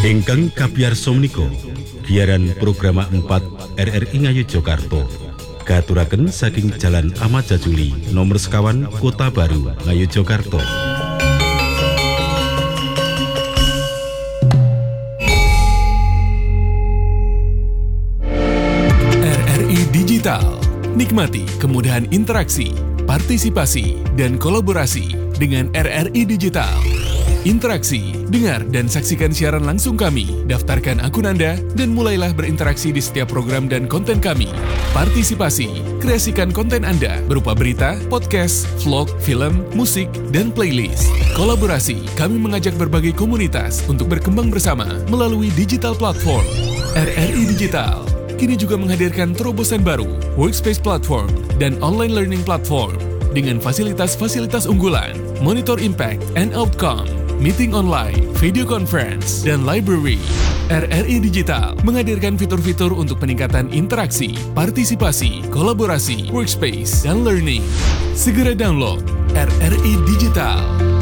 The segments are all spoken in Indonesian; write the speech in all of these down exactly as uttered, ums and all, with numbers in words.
Ingkang kabiyarsa menika giaran program empat R R I Ngayogyakarta katuraken saking Jalan Ahmad Jajuli nomor sekawan Kota Baru Ngayogyakarta. R R I Digital, nikmati kemudahan interaksi, partisipasi, dan kolaborasi dengan R R I Digital. Interaksi, dengar dan saksikan siaran langsung kami, daftarkan akun Anda, dan mulailah berinteraksi di setiap program dan konten kami. Partisipasi, kreasikan konten Anda berupa berita, podcast, vlog, film, musik, dan playlist. Kolaborasi, kami mengajak berbagai komunitas untuk berkembang bersama melalui digital platform. R R I Digital kini juga menghadirkan terobosan baru, workspace platform, dan online learning platform dengan fasilitas-fasilitas unggulan, monitor impact and outcome, meeting online, video conference, dan library. R R I Digital menghadirkan fitur-fitur untuk peningkatan interaksi, partisipasi, kolaborasi, workspace, dan learning. Segera download R R I Digital.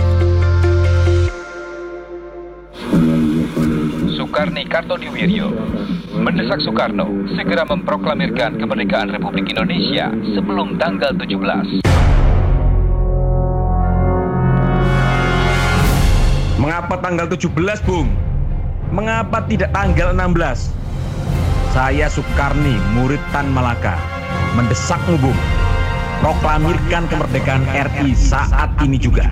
Sukarni Kartodiwiryo mendesak Soekarno segera memproklamirkan kemerdekaan Republik Indonesia sebelum tanggal tujuh belas. Mengapa tanggal tujuh belas, Bung? Mengapa tidak tanggal enam belas? Saya Sukarni, murid Tan Malaka, mendesakmu, Bung. Proklamirkan kemerdekaan R I saat ini juga.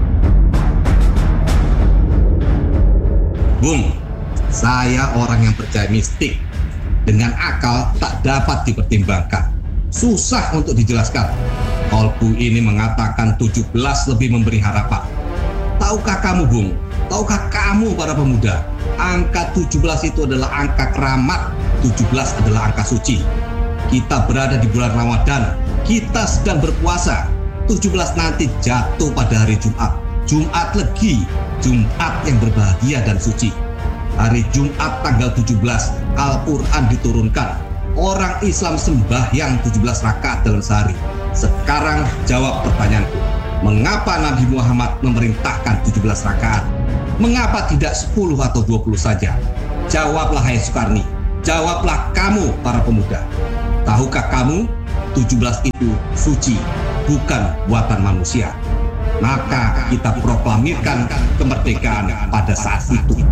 Bung, saya orang yang percaya mistik. Dengan akal tak dapat dipertimbangkan. Susah untuk dijelaskan. Kolbu ini mengatakan tujuh belas lebih memberi harapan. Tahukah kamu, Bung? Tahukah kamu, para pemuda? Angka tujuh belas itu adalah angka keramat. tujuh belas adalah angka suci. Kita berada di bulan Ramadan. Kita sedang berpuasa. tujuh belas nanti jatuh pada hari Jumat. Jumat Legi. Jumat yang berbahagia dan suci. Hari Jumat tanggal tujuh belas, Al-Quran diturunkan. Orang Islam sembahyang tujuh belas rakaat dalam sehari. Sekarang jawab pertanyaanku. Mengapa Nabi Muhammad memerintahkan tujuh belas rakaat? Mengapa tidak sepuluh atau dua puluh saja? Jawablah, hai Sukarni. Jawablah kamu, para pemuda. Tahukah kamu, tujuh belas itu suci, bukan buatan manusia. Maka kita proklamirkan kemerdekaan pada saat itu.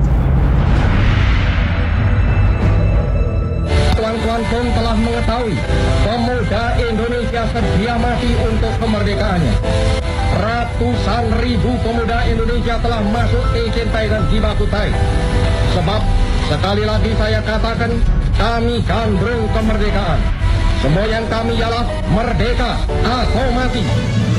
Tuan-tuan pun telah mengetahui, pemuda Indonesia sedia mati untuk kemerdekaannya. Ratusan ribu pemuda Indonesia telah masuk ke cintai dan dibakutai. Sebab, sekali lagi saya katakan, kami gandrung kemerdekaan. Semboyan kami ialah merdeka atau mati.